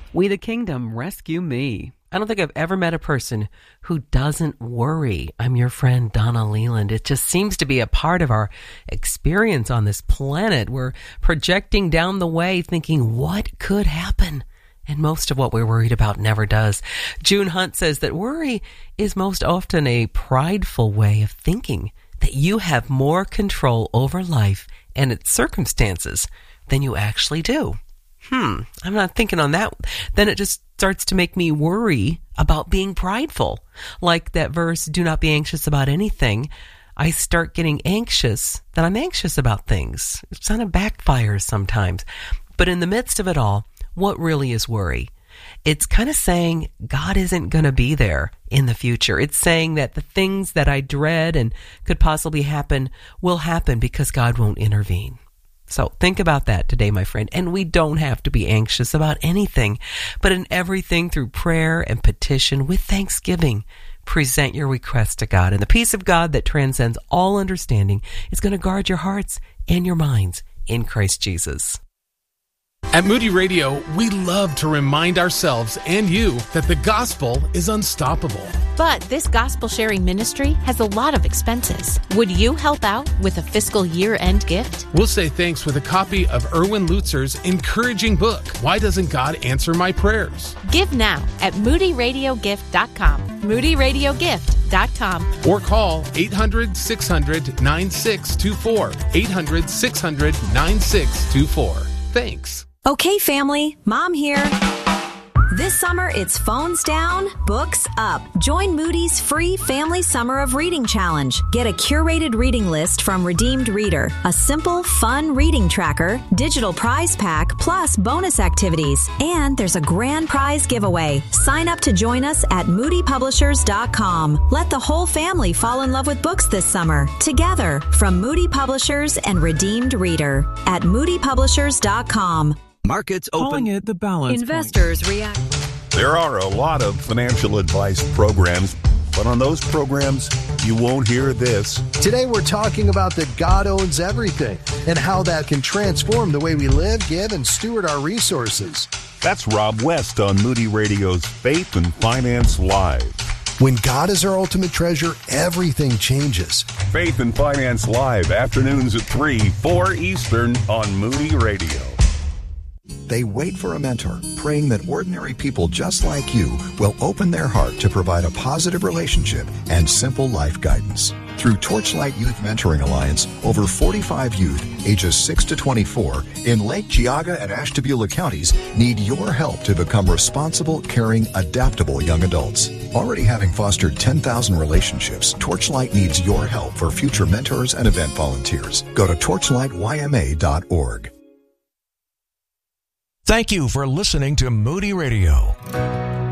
We the Kingdom, rescue me. I don't think I've ever met a person who doesn't worry. I'm your friend, Donna Leland. It just seems to be a part of our experience on this planet. We're projecting down the way thinking, what could happen? And most of what we're worried about never does. June Hunt says that worry is most often a prideful way of thinking that you have more control over life and its circumstances than you actually do. I'm not thinking on that. Then it just starts to make me worry about being prideful. Like that verse, do not be anxious about anything. I start getting anxious that I'm anxious about things. It kind of backfires sometimes. But in the midst of it all, what really is worry? It's kind of saying God isn't going to be there in the future. It's saying that the things that I dread and could possibly happen will happen because God won't intervene. So think about that today, my friend. And we don't have to be anxious about anything, but in everything through prayer and petition with thanksgiving, present your request to God. And the peace of God that transcends all understanding is going to guard your hearts and your minds in Christ Jesus. At Moody Radio, we love to remind ourselves and you that the gospel is unstoppable. But this gospel sharing ministry has a lot of expenses. Would you help out with a fiscal year-end gift? We'll say thanks with a copy of Erwin Lutzer's encouraging book, Why Doesn't God Answer My Prayers? Give now at moodyradiogift.com. moodyradiogift.com. Or call 800-600-9624. 800-600-9624. Thanks. Okay, family, Mom here. This summer, it's phones down, books up. Join Moody's free Family Summer of Reading Challenge. Get a curated reading list from Redeemed Reader, a simple, fun reading tracker, digital prize pack, plus bonus activities. And there's a grand prize giveaway. Sign up to join us at moodypublishers.com. Let the whole family fall in love with books this summer. Together, from Moody Publishers and Redeemed Reader at moodypublishers.com. Markets open. Calling it the balance Investors react. There are a lot of financial advice programs, but on those programs, you won't hear this. Today, we're talking about that God owns everything and how that can transform the way we live, give, and steward our resources. That's Rob West on Moody Radio's Faith and Finance Live. When God is our ultimate treasure, everything changes. Faith and Finance Live, afternoons at 3, 4 Eastern on Moody Radio. They wait for a mentor, praying that ordinary people just like you will open their heart to provide a positive relationship and simple life guidance. Through Torchlight Youth Mentoring Alliance, over 45 youth, ages 6 to 24, in Lake Geauga and Ashtabula counties need your help to become responsible, caring, adaptable young adults. Already having fostered 10,000 relationships, Torchlight needs your help for future mentors and event volunteers. Go to torchlightyma.org. Thank you for listening to Moody Radio.